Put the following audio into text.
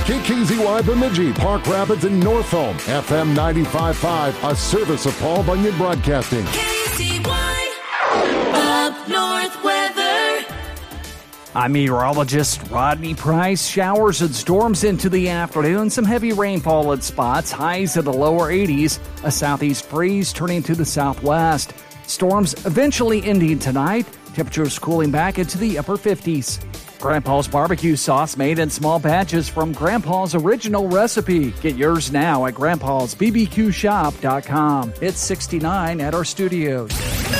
KKZY Bemidji, Park Rapids, and Norfolk. FM 95.5, a service of Paul Bunyan Broadcasting. KZY Up North Weather. I'm meteorologist Rodney Price. Showers and storms into the afternoon. Some heavy rainfall at spots. Highs in the lower 80s. A southeast breeze turning to the southwest. Storms eventually ending tonight. Temperatures cooling back into the upper 50s. Grandpa's barbecue sauce made in small batches from Grandpa's original recipe. Get yours now at grandpasbbqshop.com. It's 69 at our studios.